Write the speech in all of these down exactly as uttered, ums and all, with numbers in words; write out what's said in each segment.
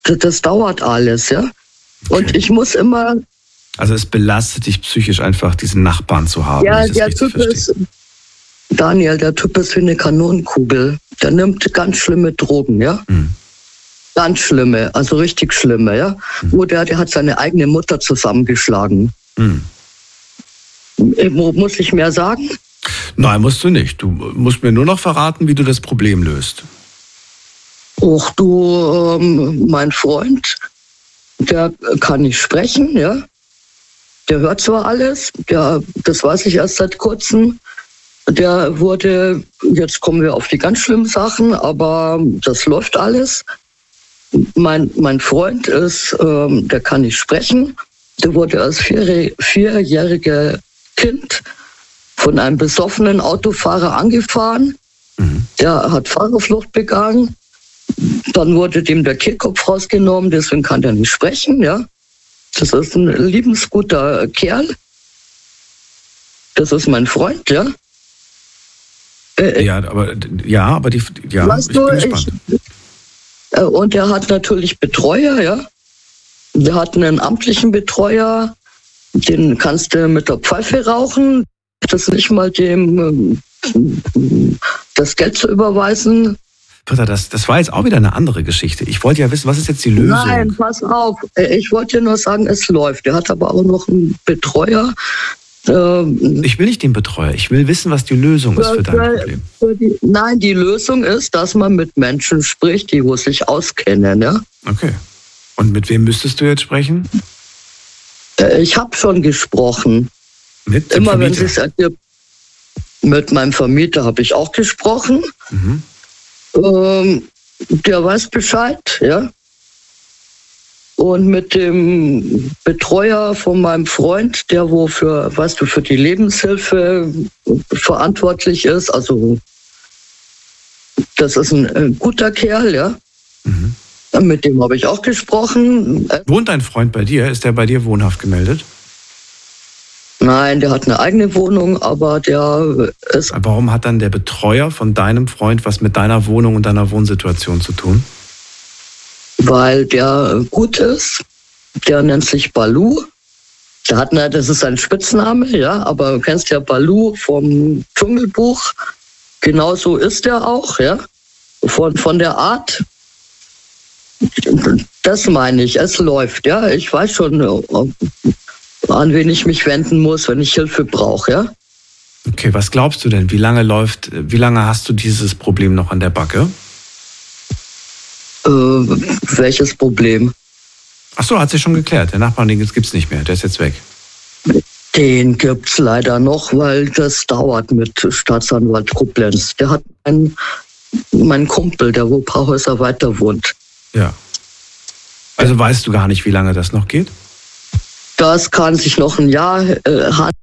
das, das dauert alles, ja. Und Okay. ich muss immer, Also es belastet dich psychisch einfach, diesen Nachbarn zu haben. ja, wenn ich das der richtig Typ verstehe. ist, Daniel, der Typ ist wie eine Kanonenkugel. Der nimmt ganz schlimme Drogen, ja. Hm. Ganz schlimme, also richtig schlimme, ja. Wo der, der hat seine eigene Mutter zusammengeschlagen. Hm. Muss ich mehr sagen? Nein, musst du nicht. Du musst mir nur noch verraten, wie du das Problem löst. Och, du, ähm, mein Freund, der kann nicht sprechen, ja. Der hört zwar alles, der, das weiß ich erst seit kurzem. Der wurde, jetzt kommen wir auf die ganz schlimmen Sachen, aber das läuft alles. Mein, mein Freund ist, ähm, der kann nicht sprechen. Der wurde als vier, vierjähriger Kind von einem besoffenen Autofahrer angefahren. Mhm. Der hat Fahrerflucht begangen. Dann wurde dem der Kehlkopf rausgenommen, deswegen kann der nicht sprechen, ja. Das ist ein liebensguter Kerl. Das ist mein Freund, ja. Äh, Ja, aber ja, aber die ja, weißt ich du, bin ich, gespannt. äh, und er hat natürlich Betreuer, ja. Der hat einen amtlichen Betreuer, den kannst du mit der Pfeife rauchen. Das nicht mal dem ähm, das Geld zu überweisen. Britta, das, das war jetzt auch wieder eine andere Geschichte. Ich wollte ja wissen, was ist jetzt die Lösung? Nein, pass auf. Ich wollte dir nur sagen, es läuft. Er hat aber auch noch einen Betreuer. Ähm, Ich will nicht den Betreuer. Ich will wissen, was die Lösung ist für dein für- Problem. für die, nein, die Lösung ist, dass man mit Menschen spricht, die wo sich auskennen. Ja? Okay. Und mit wem müsstest du jetzt sprechen? Äh, Ich habe schon gesprochen. Mit dem Immer wenn Vermieter? es ergibt. Mit meinem Vermieter habe ich auch gesprochen. Mhm. Ähm, der weiß Bescheid, ja. Und mit dem Betreuer von meinem Freund, der wo für, weißt du, für die Lebenshilfe verantwortlich ist, also das ist ein, ein guter Kerl, ja. Mhm. Mit dem habe ich auch gesprochen. Äh, Wohnt dein Freund bei dir? Ist der bei dir wohnhaft gemeldet? Nein, der hat eine eigene Wohnung, aber der ist, Warum hat dann der Betreuer von deinem Freund was mit deiner Wohnung und deiner Wohnsituation zu tun? weil der gut ist. Der nennt sich Balu. Der hat eine, das ist ein Spitzname, ja, aber du kennst ja Balu vom Dschungelbuch. Genauso ist er auch, ja. Von, von der Art. Das meine ich, es läuft, ja. Ich weiß schon, an wen ich mich wenden muss, wenn ich Hilfe brauche, ja. Okay, was glaubst du denn? Wie lange läuft, wie lange hast du dieses Problem noch an der Backe? Äh, welches Problem? Ach so, hat sich schon geklärt. Der Nachbar, den gibt's nicht mehr. Der ist jetzt weg. Den gibt's leider noch, weil das dauert mit Staatsanwalt Koblenz. Der hat einen, meinen Kumpel, der wo ein paar Häuser weiter wohnt. Ja. Also weißt du gar nicht, wie lange das noch geht? Das kann sich noch ein Jahr äh, handeln.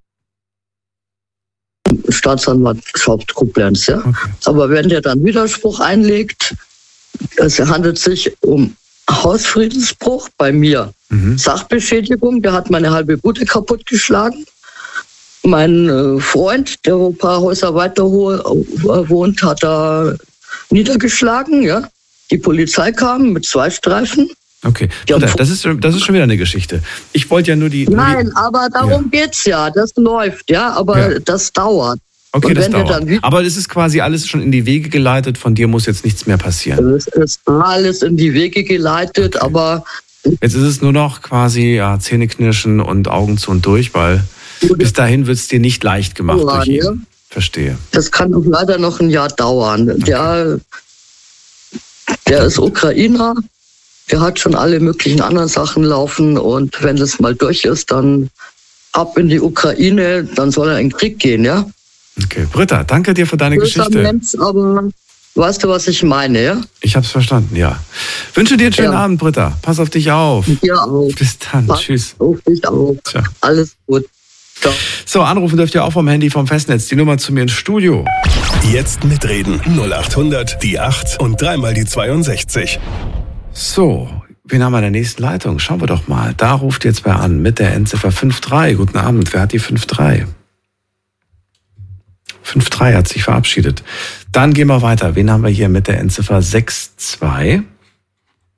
Staatsanwaltschaft Koblenz, ja. Okay. Aber wenn der dann Widerspruch einlegt, es handelt sich um Hausfriedensbruch bei mir. Mhm. Sachbeschädigung, der hat meine halbe Bude kaputtgeschlagen. Mein äh, Freund, der wo ein paar Häuser weiter ho- äh, wohnt, hat da niedergeschlagen, ja. Die Polizei kam mit zwei Streifen. Okay, Ja, Britta, das ist, das ist schon wieder eine Geschichte. Ich wollte ja nur die... Nur Nein, die, aber darum geht's ja. Das läuft, ja, aber Ja. das dauert. okay, und das wenn der dauert. dann wieder- Aber es ist quasi alles schon in die Wege geleitet. Von dir muss jetzt nichts mehr passieren. Es ist alles in die Wege geleitet, Okay. aber Jetzt ist es nur noch quasi ja, Zähneknirschen und Augen zu und durch, weil bis dahin wird es dir nicht leicht gemacht Ja, durch ihn. ja. Verstehe. das kann auch leider noch ein Jahr dauern. Der, der ist Ukrainer, der hat schon alle möglichen anderen Sachen laufen und wenn das mal durch ist, dann ab in die Ukraine, dann soll er in den Krieg gehen, ja? Okay, Britta, danke dir für deine Böser Geschichte. Mensch, aber weißt du, was ich meine, ja? Ich habe es verstanden, ja. Wünsche dir einen schönen Ja. Abend, Britta. Pass auf dich auf. Ja, auch. Bis dann. Pass Tschüss. auf dich auf. Ciao. Alles gut. Ciao. So, anrufen dürft ihr auch vom Handy vom Festnetz. Die Nummer zu mir ins Studio. Jetzt mitreden. null acht hundert, die acht und dreimal die zweiundsechzig. So, wen haben wir in der nächsten Leitung? Schauen wir doch mal. Da ruft jetzt wer an mit der Endziffer fünf drei. Guten Abend. Wer hat die fünf drei? fünf drei hat sich verabschiedet. Dann gehen wir weiter. Wen haben wir hier mit der Endziffer sechs zwei?